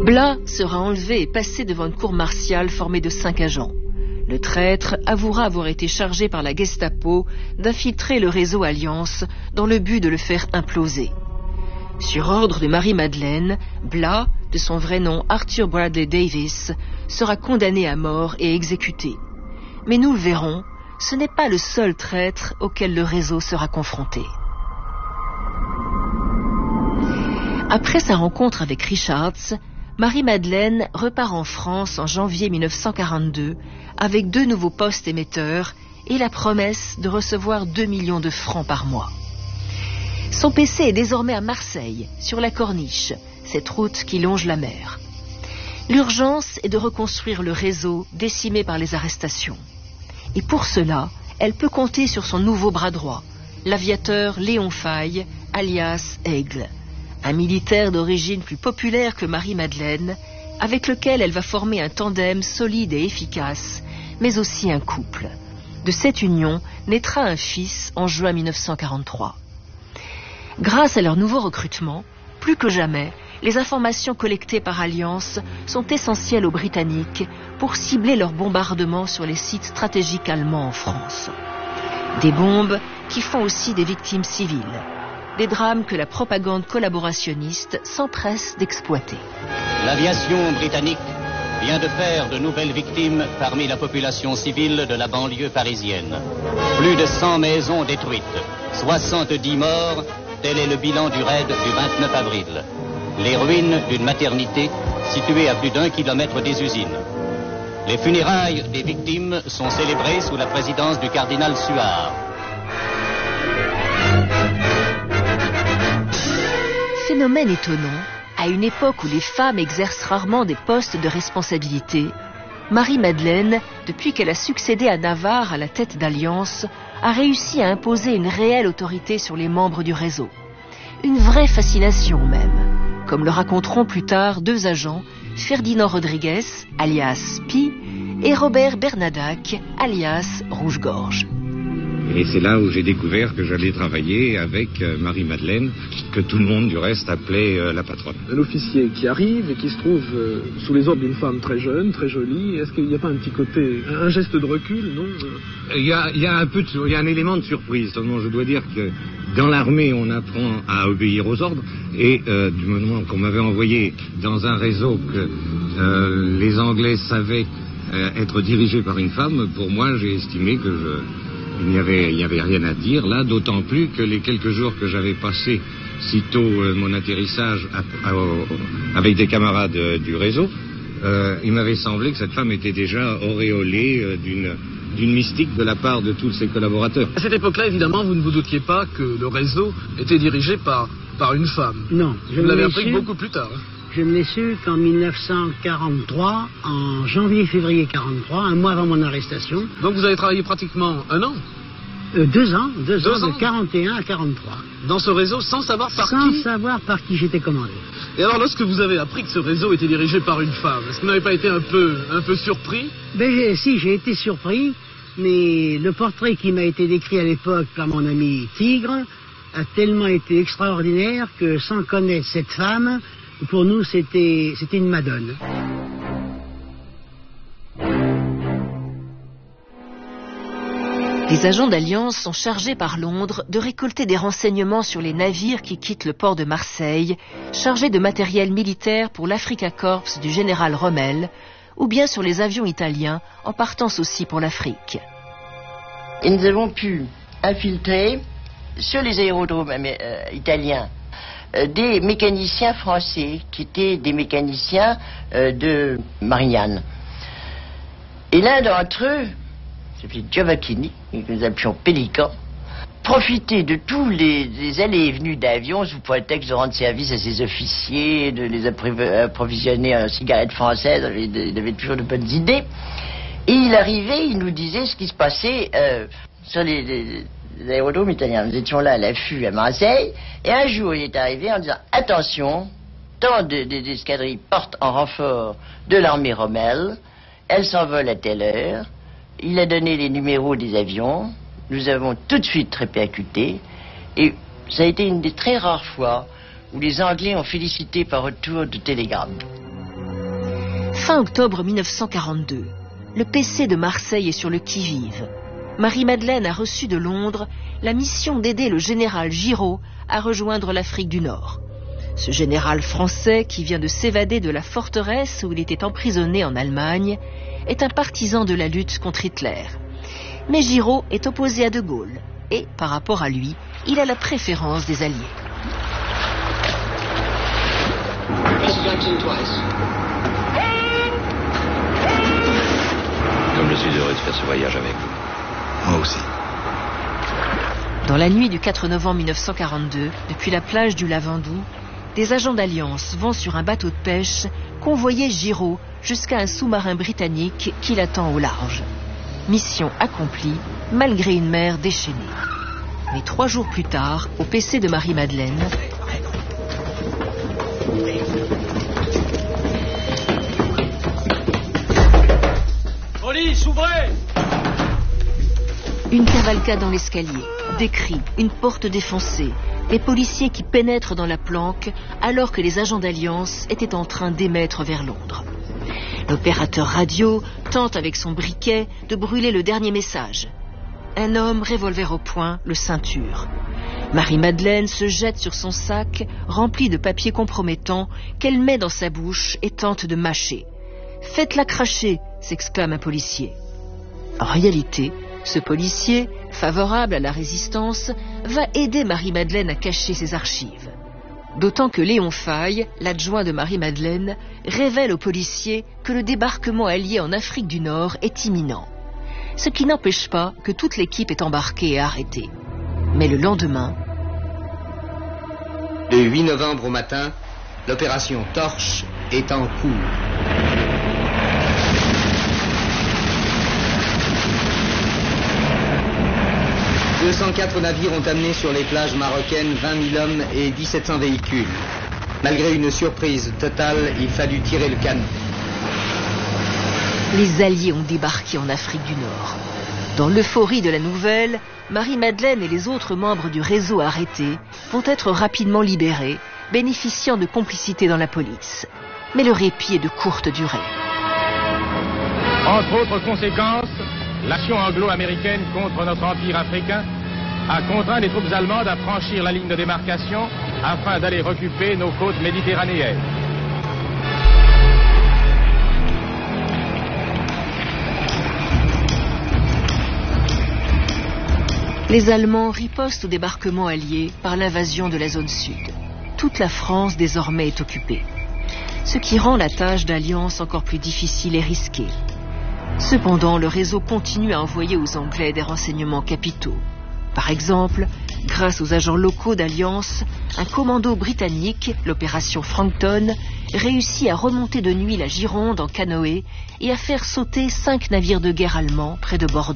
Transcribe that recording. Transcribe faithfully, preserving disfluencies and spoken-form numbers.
Blas sera enlevé et passé devant une cour martiale formée de cinq agents. Le traître avouera avoir été chargé par la Gestapo d'infiltrer le réseau Alliance dans le but de le faire imploser. Sur ordre de Marie-Madeleine, Blas, de son vrai nom Arthur Bradley Davis, sera condamné à mort et exécuté. Mais nous le verrons, ce n'est pas le seul traître auquel le réseau sera confronté. Après sa rencontre avec Richards, Marie-Madeleine repart en France en janvier mille neuf cent quarante-deux avec deux nouveaux postes émetteurs et la promesse de recevoir deux millions de francs par mois. Son P C est désormais à Marseille, sur la Corniche, cette route qui longe la mer. L'urgence est de reconstruire le réseau décimé par les arrestations. Et pour cela, elle peut compter sur son nouveau bras droit, l'aviateur Léon Faye, alias Aigle, un militaire d'origine plus populaire que Marie-Madeleine, avec lequel elle va former un tandem solide et efficace, mais aussi un couple. De cette union naîtra un fils en juin mille neuf cent quarante-trois. Grâce à leur nouveau recrutement, plus que jamais, les informations collectées par Alliance sont essentielles aux Britanniques pour cibler leurs bombardements sur les sites stratégiques allemands en France. Des bombes qui font aussi des victimes civiles. Des drames que la propagande collaborationniste s'empresse d'exploiter. L'aviation britannique vient de faire de nouvelles victimes parmi la population civile de la banlieue parisienne. Plus de cent maisons détruites, soixante-dix morts, tel est le bilan du raid du vingt-neuf avril. Les ruines d'une maternité située à plus d'un kilomètre des usines. Les funérailles des victimes sont célébrées sous la présidence du cardinal Suard. Phénomène étonnant, à une époque où les femmes exercent rarement des postes de responsabilité, Marie-Madeleine, depuis qu'elle a succédé à Navarre à la tête d'Alliance, a réussi à imposer une réelle autorité sur les membres du réseau. Une vraie fascination même, comme le raconteront plus tard deux agents, Ferdinand Rodriguez, alias Pi, et Robert Bernadac, alias Rouge-Gorge. Et c'est là où j'ai découvert que j'allais travailler avec Marie-Madeleine, que tout le monde du reste appelait euh, la patronne. Un officier qui arrive et qui se trouve euh, sous les ordres d'une femme très jeune, très jolie, est-ce qu'il n'y a pas un petit côté, un geste de recul, non? Il y a, il y a un peu de, il y a un élément de surprise. Seulement, je dois dire que dans l'armée, on apprend à obéir aux ordres, et euh, du moment qu'on m'avait envoyé dans un réseau que euh, les Anglais savaient euh, être dirigé par une femme, pour moi, j'ai estimé que je... Il n'y avait, il n'y avait rien à dire là, d'autant plus que les quelques jours que j'avais passés sitôt euh, mon atterrissage à, à, à, avec des camarades euh, du réseau, euh, il m'avait semblé que cette femme était déjà auréolée euh, d'une, d'une mystique de la part de tous ses collaborateurs. À cette époque-là, évidemment, vous ne vous doutiez pas que le réseau était dirigé par, par une femme. Non. Je vous l'avez l'ai appris su, beaucoup plus tard. Hein. Je ne l'ai su qu'en mille neuf cent quarante-trois, en janvier-février quarante-trois, un mois avant mon arrestation. Donc vous avez travaillé pratiquement un an euh, Deux ans, deux, deux ans, ans, de quarante et un à quarante-trois. Dans ce réseau, sans savoir par sans qui Sans savoir par qui j'étais commandé. Et alors, lorsque vous avez appris que ce réseau était dirigé par une femme, est-ce que vous n'avez pas été un peu, un peu surpris? Ben, j'ai, si, j'ai été surpris, mais le portrait qui m'a été décrit à l'époque par mon ami Tigre a tellement été extraordinaire que, sans connaître cette femme, pour nous, c'était, c'était une madone. Les agents d'Alliance sont chargés par Londres de récolter des renseignements sur les navires qui quittent le port de Marseille, chargés de matériel militaire pour l'Africa Corps du général Rommel, ou bien sur les avions italiens en partance aussi pour l'Afrique. Et nous avons pu infiltrer sur les aérodromes euh, italiens euh, des mécaniciens français qui étaient des mécaniciens euh, de Marignane. Et l'un d'entre eux, c'est Giovacchini, que nous appelions Pélican, profitait de tous les, les allées et venues d'avions sous prétexte de rendre service à ses officiers, de les approvisionner en cigarettes françaises. Il avait toujours de bonnes idées. Et il arrivait, il nous disait ce qui se passait euh, sur les, les, les aérodromes italiens. Nous étions là à l'affût à Marseille, et un jour il est arrivé en disant « Attention, tant de, de, d'escadrilles partent en renfort de l'armée Rommel, elles s'envolent à telle heure. » Il a donné les numéros des avions, nous avons tout de suite répercuté, et ça a été une des très rares fois où les Anglais ont félicité par retour de télégramme. Fin octobre mille neuf cent quarante-deux, le P C de Marseille est sur le qui-vive. Marie-Madeleine a reçu de Londres la mission d'aider le général Giraud à rejoindre l'Afrique du Nord. Ce général français, qui vient de s'évader de la forteresse où il était emprisonné en Allemagne, est un partisan de la lutte contre Hitler. Mais Giraud est opposé à De Gaulle et, par rapport à lui, il a la préférence des Alliés. Comme je suis heureux de faire ce voyage avec vous. Moi aussi. Dans la nuit du quatre novembre mille neuf cent quarante-deux, depuis la plage du Lavandou, des agents d'Alliance vont sur un bateau de pêche convoyer Giraud jusqu'à un sous-marin britannique qui l'attend au large. Mission accomplie, malgré une mer déchaînée. Mais trois jours plus tard, au P C de Marie-Madeleine, Police, ouvrez! Une cavalcade dans l'escalier, des cris, une porte défoncée, les policiers qui pénètrent dans la planque alors que les agents d'Alliance étaient en train d'émettre vers Londres. L'opérateur radio tente avec son briquet de brûler le dernier message. Un homme, revolver au poing, le ceinture. Marie-Madeleine se jette sur son sac rempli de papiers compromettants qu'elle met dans sa bouche et tente de mâcher. « Faites-la cracher !» s'exclame un policier. En réalité, ce policier, favorable à la résistance, va aider Marie-Madeleine à cacher ses archives. D'autant que Léon Faye, l'adjoint de Marie-Madeleine, révèle aux policiers que le débarquement allié en Afrique du Nord est imminent. Ce qui n'empêche pas que toute l'équipe est embarquée et arrêtée. Mais le lendemain... Le huit novembre au matin, l'opération Torche est en cours. deux cent quatre navires ont amené sur les plages marocaines vingt mille hommes et dix-sept cents véhicules. Malgré une surprise totale, il fallut tirer le canon. Les Alliés ont débarqué en Afrique du Nord. Dans l'euphorie de la nouvelle, Marie-Madeleine et les autres membres du réseau arrêtés vont être rapidement libérés, bénéficiant de complicité dans la police. Mais le répit est de courte durée. Entre autres conséquences, l'action anglo-américaine contre notre empire africain a contraint les troupes allemandes à franchir la ligne de démarcation afin d'aller occuper nos côtes méditerranéennes. Les Allemands ripostent au débarquement allié par l'invasion de la zone sud. Toute la France désormais est occupée, ce qui rend la tâche d'alliance encore plus difficile et risquée. Cependant, le réseau continue à envoyer aux Anglais des renseignements capitaux. Par exemple, grâce aux agents locaux d'Alliance, un commando britannique, l'opération Frankton, réussit à remonter de nuit la Gironde en canoë et à faire sauter cinq navires de guerre allemands près de Bordeaux.